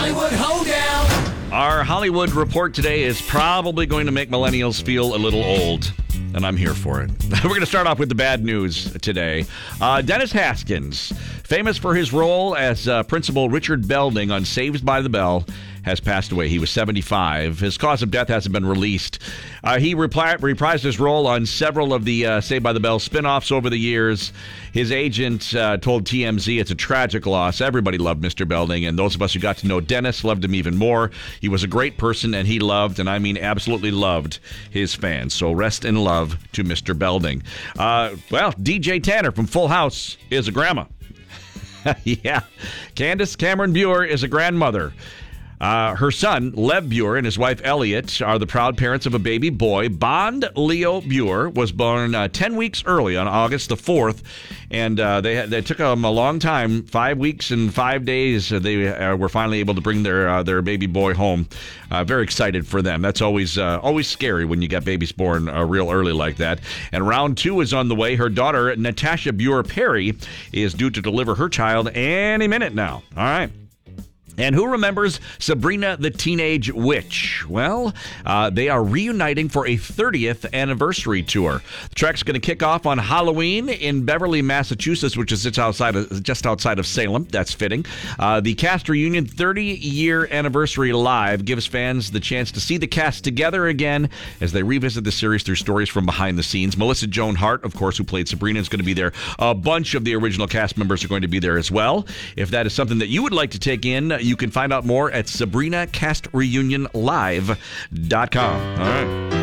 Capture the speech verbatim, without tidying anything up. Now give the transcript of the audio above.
Hollywood Hoedown. Our Hollywood report today is probably going to make millennials feel a little old, and I'm here for it. We're going to start off with the bad news today. Uh, Dennis Haskins, famous for his role as uh, Principal Richard Belding on Saved by the Bell, has passed away. He was seventy-five. His cause of death hasn't been released. Uh, he repri- reprised his role on several of the uh, Saved by the Bell spinoffs over the years. His agent uh, told T M Z it's a tragic loss. Everybody loved Mister Belding, and those of us who got to know Dennis loved him even more. He was a great person, and he loved, and I mean absolutely loved, his fans. So rest in love to Mister Belding. Uh, well, D J Tanner from Full House is a grandma. Yeah. Candace Cameron Bure is a grandmother. Uh, her son, Lev Bure, and his wife, Elliot, are the proud parents of a baby boy. Bond Leo Bure was born uh, ten weeks early on August the fourth, and uh, they they took them a long time, five weeks and five days. Uh, they uh, were finally able to bring their uh, their baby boy home. Uh, very excited for them. That's always uh, always scary when you got babies born uh, real early like that. And round two is on the way. Her daughter, Natasha Bure Perry, is due to deliver her child any minute now. All right. And who remembers Sabrina the Teenage Witch? Well, uh, they are reuniting for a thirtieth anniversary tour. The trek's going to kick off on Halloween in Beverly, Massachusetts, which is just outside of, just outside of Salem. That's fitting. Uh, the cast reunion thirty-year anniversary live gives fans the chance to see the cast together again as they revisit the series through stories from behind the scenes. Melissa Joan Hart, of course, who played Sabrina, is going to be there. A bunch of the original cast members are going to be there as well. If that is something that you would like to take in, you can find out more at Sabrina Cast Reunion Live dot com. All right.